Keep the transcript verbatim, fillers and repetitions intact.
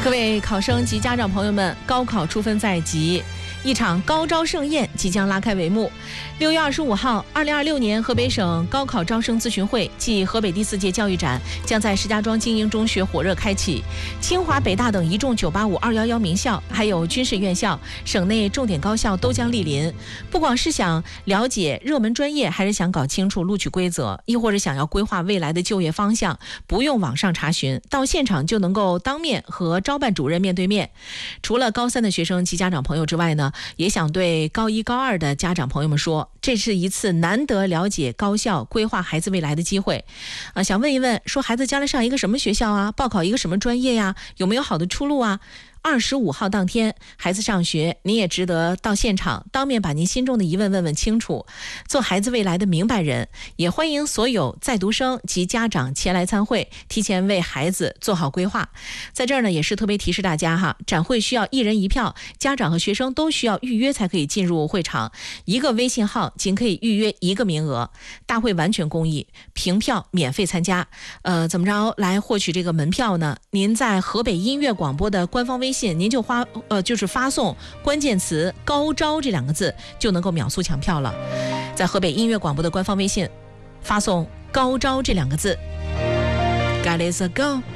各位考生及家长朋友们，高考出分在即，一场高招盛宴即将拉开帷幕。六月二十五号，二零二六年河北省高考招生咨询会暨河北第四届教育展将在石家庄精英中学火热开启。清华、北大等一众九八五、二一一名校，还有军事院校、省内重点高校都将莅临。不管是想了解热门专业，还是想搞清楚录取规则，亦或者想要规划未来的就业方向，不用网上查询，到现场就能够当面和招办主任面对面。除了高三的学生及家长朋友之外呢，也想对高一高二的家长朋友们说，这是一次难得了解高校、规划孩子未来的机会啊！想问一问，说孩子将来上一个什么学校啊？报考一个什么专业呀？有没有好的出路啊？二十五号当天，孩子上学，您也值得到现场当面把您心中的疑问问问清楚，做孩子未来的明白人。也欢迎所有在读生及家长前来参会，提前为孩子做好规划。在这儿呢，也是特别提示大家哈，展会需要一人一票，家长和学生都需要预约才可以进入会场，一个微信号仅可以预约一个名额。大会完全公益，凭票免费参加。呃，怎么着来获取这个门票呢？您在河北音乐广播的官方微信，您就发呃就是发送关键词高招这两个字，就能够秒速抢票了。在河北音乐广播的官方微信发送高招这两个字。God is a go。